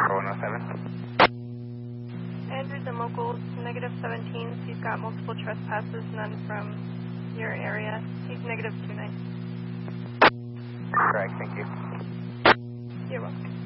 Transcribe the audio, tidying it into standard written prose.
107. Andrews and locals, negative 17. He's got multiple trespasses, none from your area. He's negative 29. Correct, thank you. You're welcome.